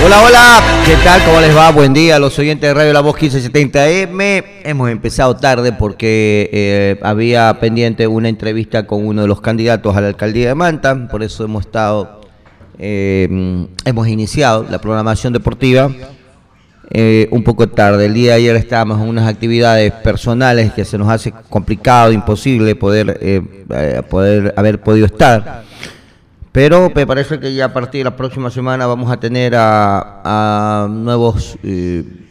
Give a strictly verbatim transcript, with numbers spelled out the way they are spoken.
Hola, hola, ¿qué tal? ¿Cómo les va? Buen día a los oyentes de Radio La Voz quince setenta M. Hemos empezado tarde porque eh, había pendiente una entrevista con uno de los candidatos a la alcaldía de Manta, por eso hemos estado, eh, hemos iniciado la programación deportiva eh, un poco tarde. El día de ayer estábamos en unas actividades personales que se nos hace complicado, imposible poder, eh, eh, poder haber podido estar. Pero me parece que ya a partir de la próxima semana vamos a tener a, a nuevos eh,